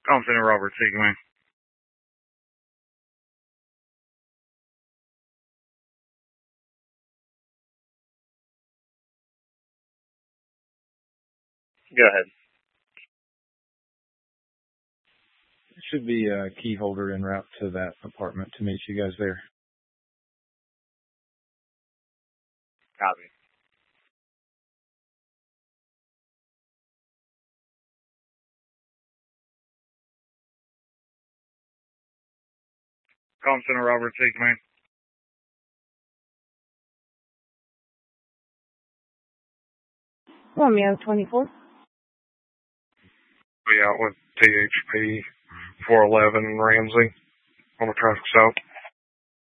Call Center Robert, take me. Go ahead. There should be a key holder en route to that apartment to meet you guys there. Copy. Call Center Robert, take me. Romeo 24. Be out with THP 411 Ramsey on the traffic south.